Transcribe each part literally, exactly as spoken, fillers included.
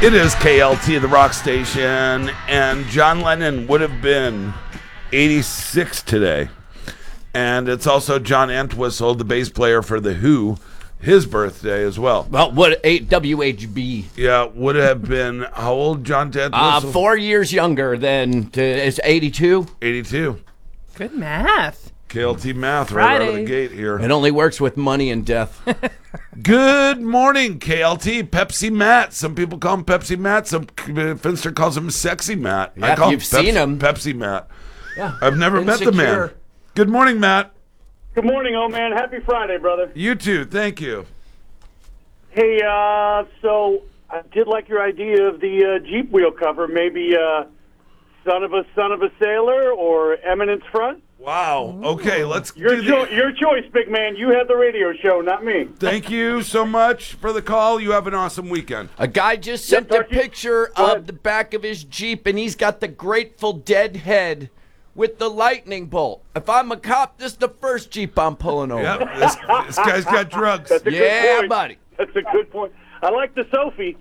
It is K L T, the rock station, and John Lennon would have been eighty-six today. And it's also John Entwistle, the bass player for The Who, his birthday as well. Well, what a W H B? Yeah, would have been, how old, John Uh, Entwistle? four years younger than, to, it's eighty-two. eighty-two. Good math. K L T math right out of the Friday. gate here. It only works with money and death. Good morning, K L T. Pepsi Matt. Some people call him Pepsi Matt. Some Finster calls him Sexy Matt. Yeah, I call you've him Pepsi, seen him. Pepsi Matt. Yeah. I've never met the man. Insecure. Good morning, Matt. Good morning, old man. Happy Friday, brother. You too. Thank you. Hey, uh, so I did like your idea of the uh, Jeep wheel cover. Maybe uh, Son of a Son of a Sailor or Eminence Front. Wow. Okay, let's Your, do cho- the- your choice, big man. You had the radio show, not me. Thank you so much for the call. You have an awesome weekend. A guy just sent a Yep, Darky. picture Go of ahead. the back of his Jeep, and he's got the Grateful Dead head with the lightning bolt. If I'm a cop, this is the first Jeep I'm pulling over. Yep, this, this guy's got drugs. That's a good Yeah, point. buddy. That's a good point. I like the Sophie.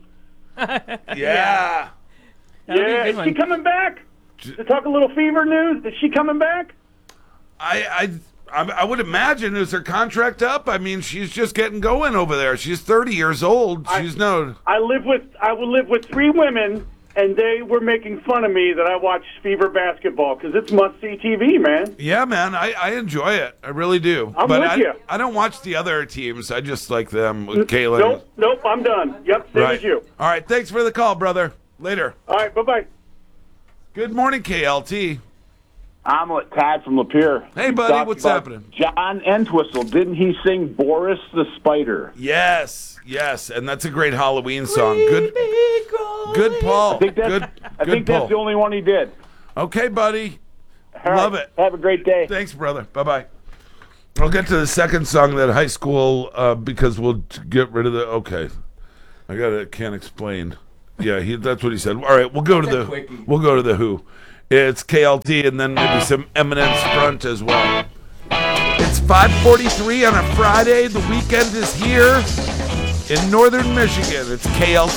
Yeah. That'll be a yeah, good is one. she coming back? To talk a little fever news, is she coming back? I, I, I I would imagine, is her contract up? I mean, she's just getting going over there. She's thirty years old. She's no... I live with I would live with three women, and they were making fun of me that I watch Fever basketball because it's must see T V, man. Yeah, man, I, I enjoy it. I really do. I'm but with I, you. I don't watch the other teams. I just like them with Kaylin. Nope, nope, I'm done. Yep, same Right. as you. All right, thanks for the call, brother. Later. All right, bye bye. Good morning, K L T. Omelet Todd from Lapeer. Hey, You buddy, talked what's about happening? John Entwistle. Didn't he sing Boris the Spider? Yes, yes, and that's a great Halloween song. Good, good, Paul. I think that's, Good, I good, think Paul. that's the only one he did. Okay, buddy. All right, Love it. Have a great day. Thanks, brother. Bye bye. I'll get to the second song, that high school, uh, because we'll t- get rid of the. Okay, I gotta can't explain. Yeah, he, that's what he said. All right, we'll go to That's a the. quickie. We'll go to the Who. It's K L T and then maybe some Eminence Front as well. It's five forty-three on a Friday. The weekend is here in northern Michigan. It's K L T.